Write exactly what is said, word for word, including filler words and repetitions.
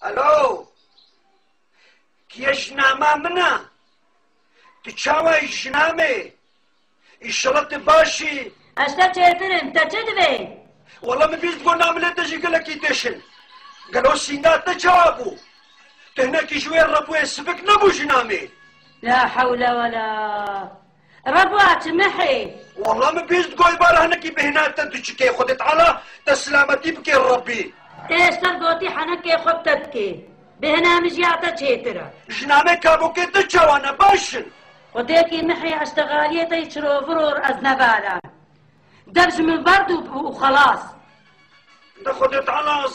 الو كيشنامه منه تشاوي جنامي الشلط باشي اشتا چهترن تا چه دوی؟ والله ما بيز تقول نعمل تجي قال لك يتشن قالوا سينات تجابو تهناك شويه ربو يسبك نبو جنامي لا حول ولا ربوات محي والله ما بيز تقول بارا هناك بهنات تدشكي خدت على تسلامتي بكي ربي تيستر قوتي حنكي خبتتكي بهنا مجياتا چهترا جنامي كابو كي تجاوانا باشن وديكي محي اشتغاليتي تشروفرور ازنبالا دبج من برد وخلاص ده خدت على